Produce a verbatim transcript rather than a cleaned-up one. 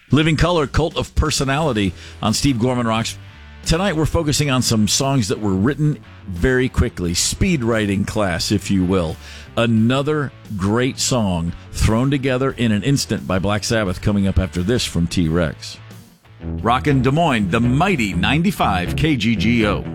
Living Color, Cult of Personality on Steve Gorman Rocks. Tonight we're focusing on some songs that were written very quickly. Speed writing class, if you will. Another great song thrown together in an instant by Black Sabbath coming up after this from T-Rex. Rockin' Des Moines, the mighty ninety-five K G G O.